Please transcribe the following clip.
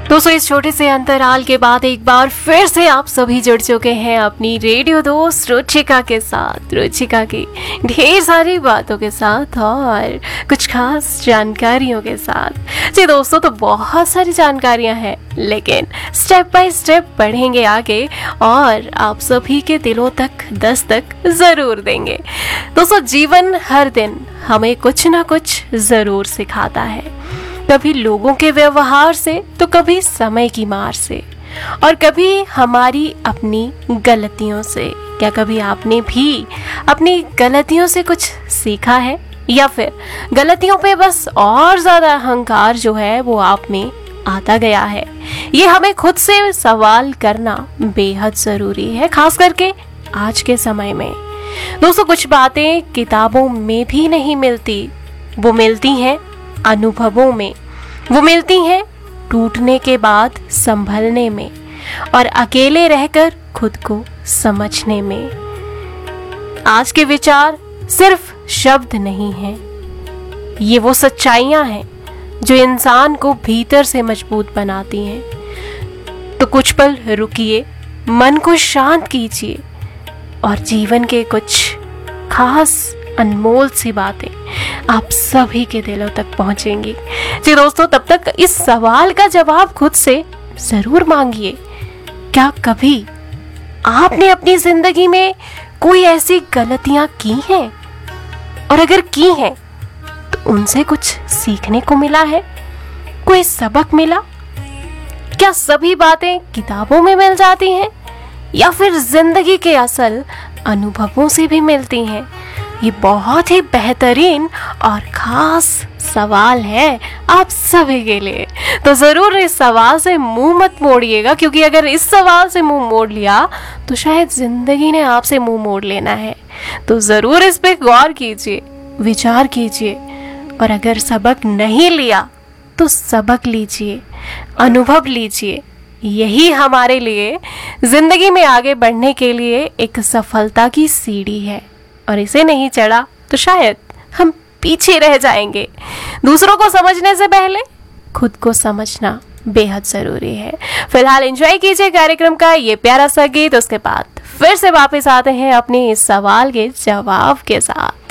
दोस्तों, इस छोटे से अंतराल के बाद एक बार फिर से आप सभी जुड़ चुके हैं अपनी रेडियो दोस्त रुचिका के साथ, रुचिका की ढेर सारी बातों के साथ और कुछ खास जानकारियों के साथ। जी दोस्तों, तो बहुत सारी जानकारियां हैं, लेकिन स्टेप बाय स्टेप बढ़ेंगे आगे और आप सभी के दिलों तक दस्तक जरूर देंगे। दोस्तों, जीवन हर दिन हमें कुछ ना कुछ जरूर सिखाता है, कभी लोगों के व्यवहार से तो कभी समय की मार से और कभी हमारी अपनी गलतियों से। क्या कभी आपने भी अपनी गलतियों से कुछ सीखा है, या फिर गलतियों पे बस और ज्यादा अहंकार जो है वो आप में आता गया है? ये हमें खुद से सवाल करना बेहद जरूरी है, खास करके आज के समय में। दोस्तों, कुछ बातें किताबों में भी नहीं मिलती, वो मिलती हैं अनुभवों में, वो मिलती हैं टूटने के बाद संभलने में और अकेले रहकर खुद को समझने में। आज के विचार सिर्फ शब्द नहीं हैं, ये वो सच्चाइयां हैं जो इंसान को भीतर से मजबूत बनाती हैं। तो कुछ पल रुकिए, मन को शांत कीजिए और जीवन के कुछ खास अनमोल सी बातें आप सभी के दिलों तक पहुंचेंगी। जी दोस्तों, तब तक इस सवाल का जवाब खुद से जरूर मांगिए, क्या कभी आपने अपनी जिंदगी में कोई ऐसी गलतियां की हैं, और अगर की हैं तो उनसे कुछ सीखने को मिला है, कोई सबक मिला? क्या सभी बातें किताबों में मिल जाती हैं, या फिर जिंदगी के असल अनुभवों से भी मिलती हैं? ये बहुत ही बेहतरीन और खास सवाल है आप सभी के लिए। तो जरूर इस सवाल से मुंह मत मोड़िएगा, क्योंकि अगर इस सवाल से मुंह मोड़ लिया तो शायद जिंदगी ने आपसे मुंह मोड़ लेना है। तो जरूर इस पे गौर कीजिए, विचार कीजिए, और अगर सबक नहीं लिया तो सबक लीजिए, अनुभव लीजिए। यही हमारे लिए जिंदगी में आगे बढ़ने के लिए एक सफलता की सीढ़ी है, और इसे नहीं चढ़ा तो शायद हम पीछे रह जाएंगे। दूसरों को समझने से पहले खुद को समझना बेहद जरूरी है। फिलहाल एंजॉय कीजिए कार्यक्रम का ये प्यारा सा गीत, उसके बाद फिर से वापस आते हैं अपने इस सवाल के जवाब के साथ।